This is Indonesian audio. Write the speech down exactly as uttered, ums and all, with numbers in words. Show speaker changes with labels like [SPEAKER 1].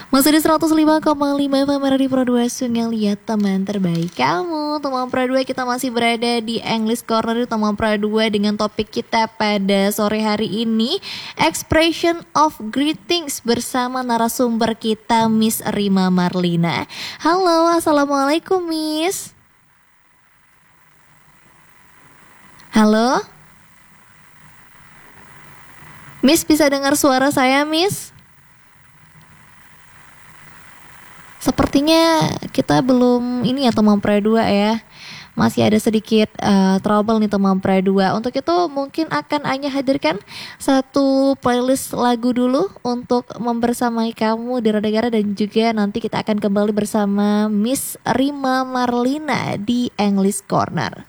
[SPEAKER 1] Masih di seratus lima koma lima F M Radio Pro dua Sungai Liat, teman terbaik kamu. Teman Pro dua, kita masih berada di English Corner Teman Pro dua dengan topik kita pada sore hari ini, Expression of Greetings, bersama narasumber kita Miss Rima Marlina. Halo, assalamualaikum Miss. Halo Miss, bisa dengar suara saya Miss? Sepertinya kita belum ini ya teman Pro dua ya. Masih ada sedikit uh, trouble nih teman Pro dua. Untuk itu mungkin akan Anya hadirkan satu playlist lagu dulu untuk membersamai kamu di Radegara, dan juga nanti kita akan kembali bersama Miss Rima Marlina di English Corner.